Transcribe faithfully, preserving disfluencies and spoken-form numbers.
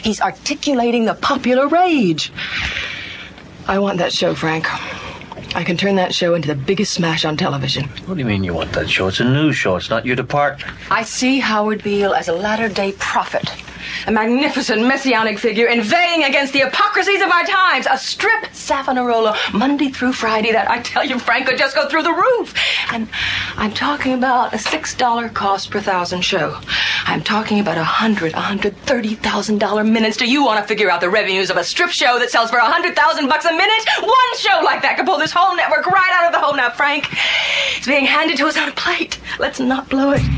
He's articulating the popular rage. I want that show, Frank. I can turn that show into the biggest smash on television. What do you mean you want that show? It's a news show. It's not your department. I see Howard Beale as a latter-day prophet. A magnificent messianic figure inveighing against the hypocrisies of our times. A strip Savonarola Monday through Friday that, I tell you, Frank, could just go through the roof. And I'm talking about a six dollar cost per thousand show. I'm talking about a hundred, a hundred thirty thousand dollar minutes. Do you want to figure out the revenues of a strip show that sells for a hundred thousand bucks a minute? One show like that could pull this whole network right out of the hole now, Frank. It's being handed to us on a plate. Let's not blow it.